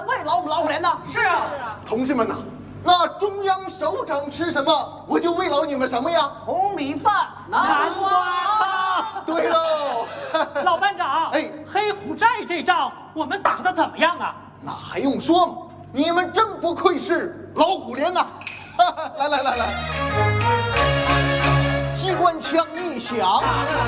慰劳我们老虎连呢？ 是啊， 同志们呐，那中央首长吃什么，我就慰劳你们什么呀？ 红米饭、南瓜汤。 对喽， 老班长， 哎黑虎寨这仗我们打得怎么样啊？ 那还用说吗？你们真不愧是老虎连呐！来，机关枪一响。